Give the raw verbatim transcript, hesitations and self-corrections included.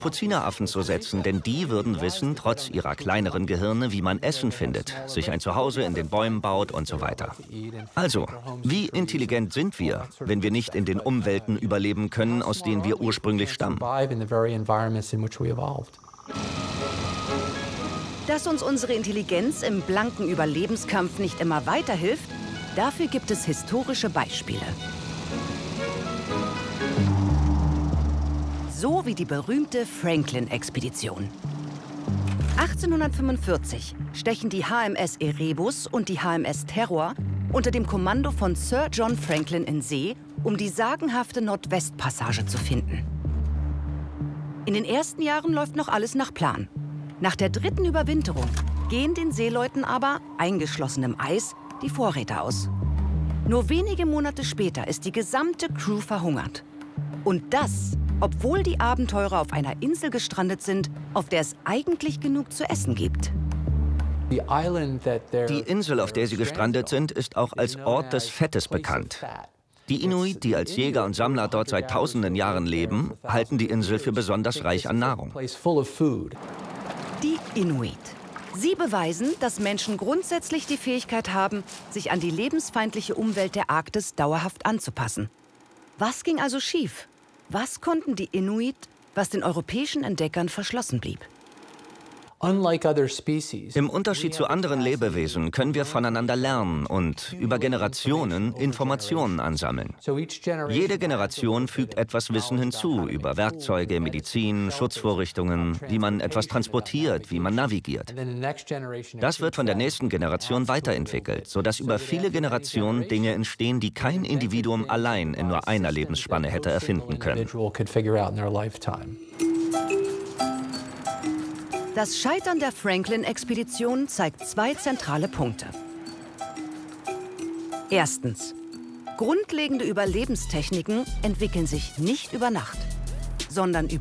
Kapuzineraffen zu setzen, denn die würden wissen, trotz ihrer kleineren Gehirne, wie man Essen findet, sich ein Zuhause in den Bäumen baut und so weiter. Also, wie intelligent sind wir, wenn wir nicht in den Umwelten überleben können, aus denen wir ursprünglich stammen? Dass uns unsere Intelligenz im blanken Überlebenskampf nicht immer weiterhilft, dafür gibt es historische Beispiele. So wie die berühmte Franklin-Expedition. achtzehnhundertfünfundvierzig stechen die H M S Erebus und die H M S Terror unter dem Kommando von Sir John Franklin in See, um die sagenhafte Nordwestpassage zu finden. In den ersten Jahren läuft noch alles nach Plan. Nach der dritten Überwinterung gehen den Seeleuten aber, eingeschlossen im Eis, die Vorräte aus. Nur wenige Monate später ist die gesamte Crew verhungert. Und das, obwohl die Abenteurer auf einer Insel gestrandet sind, auf der es eigentlich genug zu essen gibt. Die Insel, auf der sie gestrandet sind, ist auch als Ort des Fettes bekannt. Die Inuit, die als Jäger und Sammler dort seit tausenden Jahren leben, halten die Insel für besonders reich an Nahrung. Die Inuit. Sie beweisen, dass Menschen grundsätzlich die Fähigkeit haben, sich an die lebensfeindliche Umwelt der Arktis dauerhaft anzupassen. Was ging also schief? Was konnten die Inuit, was den europäischen Entdeckern verschlossen blieb? Im Unterschied zu anderen Lebewesen können wir voneinander lernen und über Generationen Informationen ansammeln. Jede Generation fügt etwas Wissen hinzu über Werkzeuge, Medizin, Schutzvorrichtungen, wie man etwas transportiert, wie man navigiert. Das wird von der nächsten Generation weiterentwickelt, sodass über viele Generationen Dinge entstehen, die kein Individuum allein in nur einer Lebensspanne hätte erfinden können. Das Scheitern der Franklin-Expedition zeigt zwei zentrale Punkte. Erstens: Grundlegende Überlebenstechniken entwickeln sich nicht über Nacht, sondern über